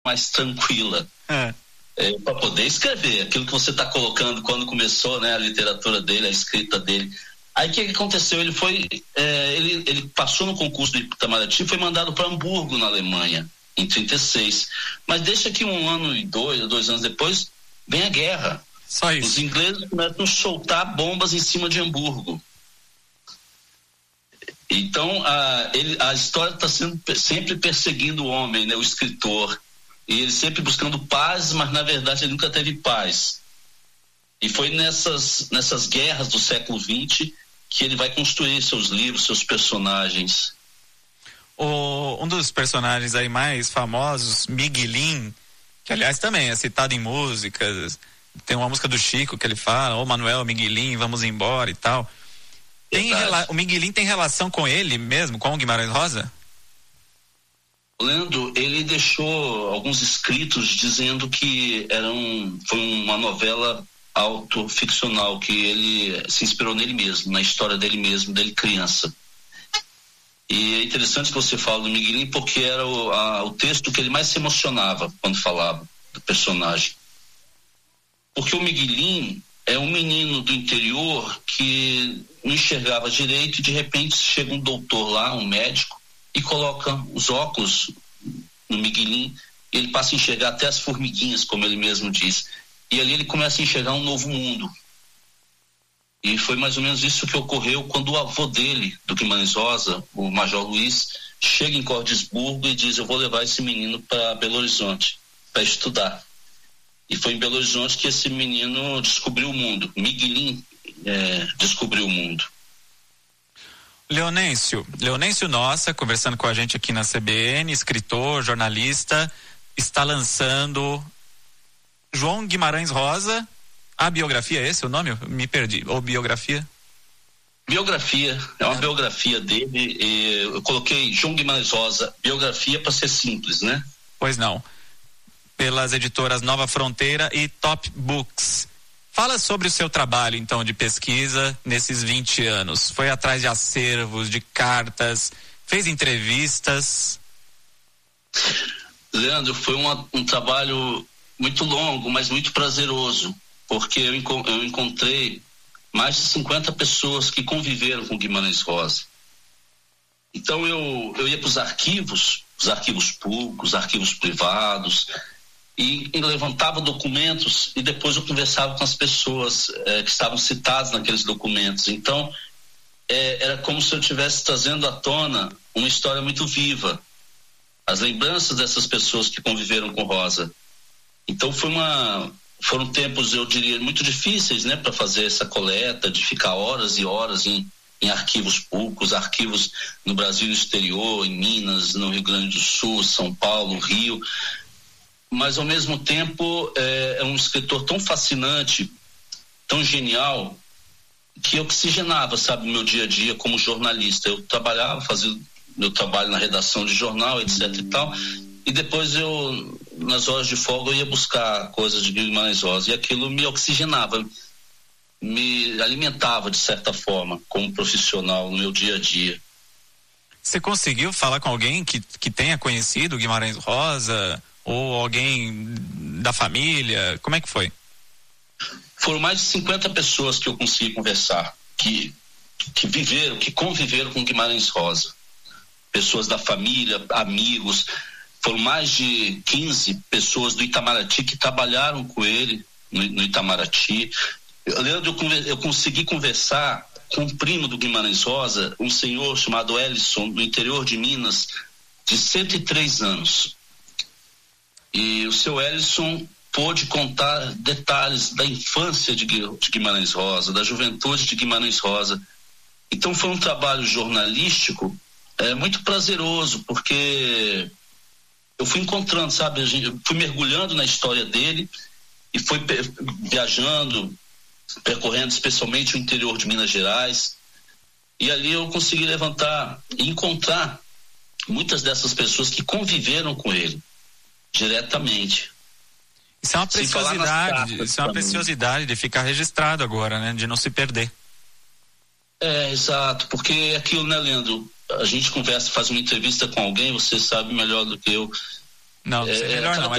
mais tranquila. Para poder escrever aquilo que você está colocando quando começou, né, a literatura dele, a escrita dele. Aí o que aconteceu? Ele foi, ele passou no concurso de Itamaraty e foi mandado para Hamburgo, na Alemanha, em 36. Mas deixa que 1 ano e 2 anos depois vem a guerra. Só isso. Os ingleses começam a soltar bombas em cima de Hamburgo. Então a história está sempre perseguindo o homem, né, o escritor. E ele sempre buscando paz, mas na verdade ele nunca teve paz. E foi nessas guerras do século XX que ele vai construir seus livros, seus personagens. Um dos personagens aí mais famosos, Miguelín, que aliás também é citado em músicas, tem uma música do Chico que ele fala, ô Manuel, Miguelín, vamos embora e tal. O Miguelín tem relação com ele mesmo, com o Guimarães Rosa? Leandro, ele deixou alguns escritos dizendo que foi uma novela autoficcional, que ele se inspirou nele mesmo, na história dele mesmo, dele criança. E é interessante que você fala do Miguelín, porque era o texto que ele mais se emocionava quando falava do personagem. Porque o Miguelín é um menino do interior que não enxergava direito e de repente chega um doutor lá, um médico, e coloca os óculos no Miguelín e ele passa a enxergar até as formiguinhas, como ele mesmo diz. E ali ele começa a enxergar um novo mundo. E foi mais ou menos isso que ocorreu quando o avô dele, do Guimarães Rosa, o Major Luiz, chega em Cordisburgo e diz: eu vou levar esse menino para Belo Horizonte para estudar. E foi em Belo Horizonte que esse menino descobriu o mundo. Miguelín descobriu o mundo. Leonêncio Nossa, conversando com a gente aqui na CBN, escritor, jornalista, está lançando João Guimarães Rosa, a biografia, é esse o nome? Me perdi, ou biografia? Biografia, é uma biografia dele, eu coloquei João Guimarães Rosa, biografia para ser simples, né? Pois não. Pelas editoras Nova Fronteira e Top Books. Fala sobre o seu trabalho, então, de pesquisa nesses 20 anos. Foi atrás de acervos, de cartas, fez entrevistas? Leandro, foi um trabalho muito longo, mas muito prazeroso, porque eu encontrei mais de 50 pessoas que conviveram com Guimarães Rosa. Então eu ia para os arquivos públicos, arquivos privados, e levantava documentos e depois eu conversava com as pessoas que estavam citadas naqueles documentos. Então era como se eu estivesse trazendo à tona uma história muito viva, as lembranças dessas pessoas que conviveram com Rosa. Então foram tempos, eu diria, muito difíceis, né, para fazer essa coleta, de ficar horas e horas em arquivos públicos, arquivos no Brasil e no exterior, em Minas, no Rio Grande do Sul, São Paulo, Rio. Mas ao mesmo tempo é um escritor tão fascinante, tão genial, que oxigenava, sabe, o meu dia a dia como jornalista. Eu trabalhava, fazia meu trabalho na redação de jornal, etc e tal, e depois nas horas de folga eu ia buscar coisas de Guimarães Rosa, e aquilo me oxigenava, me alimentava de certa forma como profissional no meu dia a dia. Você conseguiu falar com alguém que tenha conhecido Guimarães Rosa, ou alguém da família? Como é que foi? Foram mais de 50 pessoas que eu consegui conversar, que conviveram com Guimarães Rosa. Pessoas da família, amigos. Foram mais de 15 pessoas do Itamaraty que trabalharam com ele no Itamaraty. Leandro, eu consegui conversar com um primo do Guimarães Rosa, um senhor chamado Ellison, do interior de Minas, de 103 anos. E o seu Ellison pôde contar detalhes da infância de Guimarães Rosa, da juventude de Guimarães Rosa. Então foi um trabalho jornalístico muito prazeroso, porque eu fui encontrando, sabe, eu fui mergulhando na história dele e fui viajando, percorrendo especialmente o interior de Minas Gerais, e ali eu consegui levantar e encontrar muitas dessas pessoas que conviveram com ele diretamente. Isso é uma preciosidade, preciosidade de ficar registrado agora, né? De não se perder. Exato, porque é aquilo, né, Leandro? A gente conversa, faz uma entrevista com alguém, você sabe melhor do que eu. Não, não sei melhor não, mas